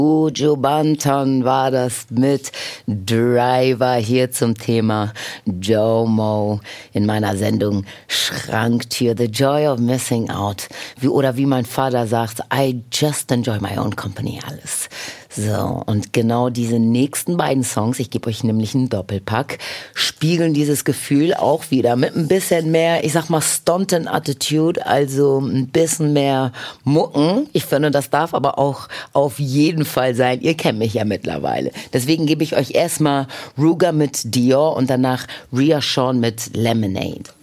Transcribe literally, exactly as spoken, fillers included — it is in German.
Buju Banton war das mit Driver hier zum Thema Jomo in meiner Sendung Schranktür. The Joy of Missing Out. Wie, oder wie mein Vater sagt, I just enjoy my own company, alles. So, und genau diese nächsten beiden Songs, ich gebe euch nämlich einen Doppelpack, spiegeln dieses Gefühl auch wieder mit ein bisschen mehr, ich sag mal, Stuntin' Attitude, also ein bisschen mehr Mucken. Ich finde, das darf aber auch auf jeden Fall sein. Ihr kennt mich ja mittlerweile. Deswegen gebe ich euch erstmal Ruger mit Dior und danach Rhea Sean mit Lemonade.